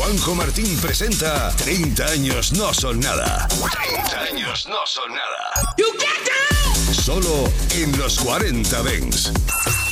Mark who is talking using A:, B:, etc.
A: Juanjo Martín presenta 30 años no son nada. 30 años no son nada. Solo en los 40 Dents.